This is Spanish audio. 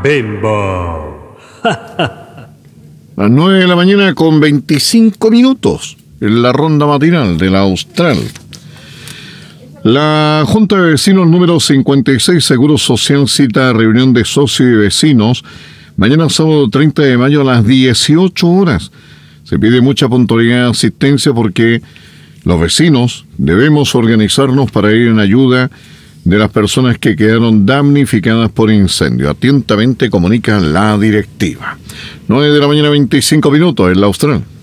Bimbo. Las 9 de la mañana con 25 minutos en la ronda matinal de la Austral. La Junta de Vecinos número 56 Seguro Social cita reunión de socios y vecinos mañana sábado 30 de mayo a las 18 horas. Se pide mucha puntualidad y asistencia porque los vecinos debemos organizarnos para ir en ayuda de las personas que quedaron damnificadas por incendio. Atentamente comunica la directiva. 9 de la mañana 25 minutos en la Austral.